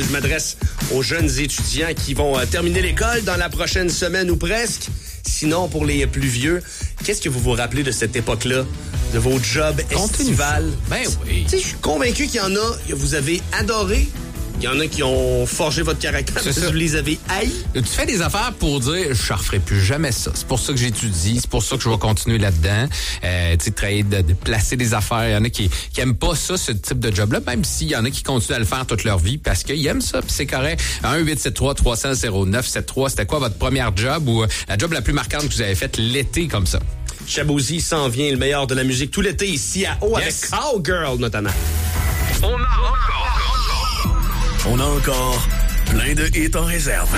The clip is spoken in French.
je m'adresse aux jeunes étudiants qui vont terminer l'école dans la prochaine semaine ou presque. Sinon, pour les plus vieux, qu'est-ce que vous vous rappelez de cette époque-là, de vos jobs estivales? Ben oui. Tu sais, je suis convaincu qu'il y en a que vous avez adoré. Il y en a qui ont forgé votre caractère parce que vous les avez haïs. Tu fais des affaires pour dire, je ne referai plus jamais ça. C'est pour ça que j'étudie, c'est pour ça que je vais continuer là-dedans. Tu sais, travailler, de placer des affaires. Il y en a qui aiment pas ça, ce type de job-là, même s'il y en a qui continuent à le faire toute leur vie parce qu'ils aiment ça, puis c'est correct. 1-873-300-0973, c'était quoi votre première job ou la job la plus marquante que vous avez faite l'été comme ça? Chabouzy s'en vient, le meilleur de la musique tout l'été ici à Haut avec Cowgirl notamment. On a encore plein de hits en réserve.